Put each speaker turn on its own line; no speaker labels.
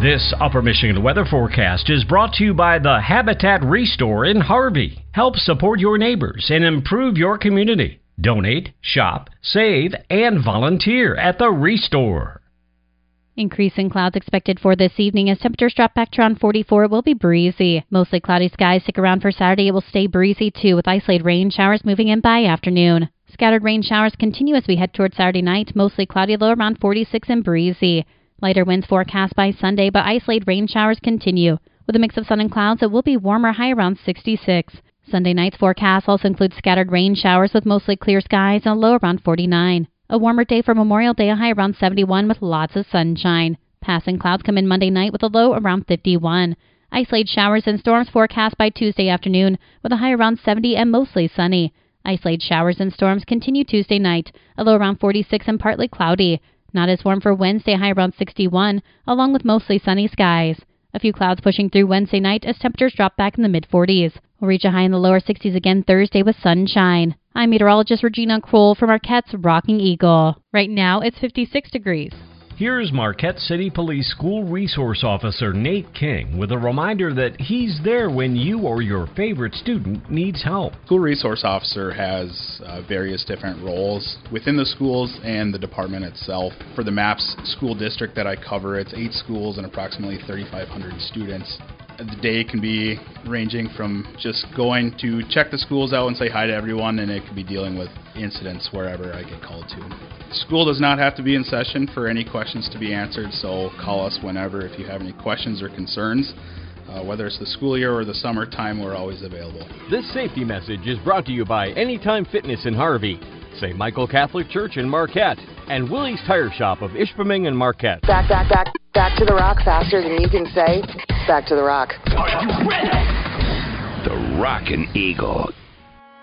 This Upper Michigan weather forecast is brought to you by the Habitat Restore in Harvey. Help support your neighbors and improve your community. Donate, shop, save, and volunteer at the Restore.
Increase in clouds expected for this evening as temperatures drop back to around 44. It will be breezy. Mostly cloudy skies stick around for Saturday. It will stay breezy too, with isolated rain showers moving in by afternoon. Scattered rain showers continue as we head towards Saturday night. Mostly cloudy, low around 46 and breezy. Lighter winds forecast by Sunday, but isolated rain showers continue. With a mix of sun and clouds, it will be warmer, high around 66. Sunday night's forecast also includes scattered rain showers with mostly clear skies and a low around 49. A warmer day for Memorial Day, a high around 71 with lots of sunshine. Passing clouds come in Monday night with a low around 51. Isolated showers and storms forecast by Tuesday afternoon with a high around 70 and mostly sunny. Isolated showers and storms continue Tuesday night, a low around 46 and partly cloudy. Not as warm for Wednesday, high around 61, along with mostly sunny skies. A few clouds pushing through Wednesday night as temperatures drop back in the mid-40s. We'll reach a high in the lower 60s again Thursday with sunshine. I'm meteorologist Regina Kroll from Marquette's Rocking Eagle. Right now, it's 56 degrees.
Here's Marquette City Police School Resource Officer Nate King with a reminder that he's there when you or your favorite student needs help.
School Resource Officer has various different roles within the schools and the department itself. For the MAPS school district that I cover, it's 8 schools and approximately 3,500 students. The day can be ranging from just going to check the schools out and say hi to everyone, and it could be dealing with incidents wherever I get called to. School does not have to be in session for any questions to be answered, so call us whenever if you have any questions or concerns. Whether it's the school year or the summertime, we're always available.
This safety message is brought to you by Anytime Fitness in Harvey, St. Michael Catholic Church in Marquette, and Willie's Tire Shop of Ishpeming and Marquette.
Back to the rock faster than you can say. Back to the rock.
Are you ready? The Rockin' Eagle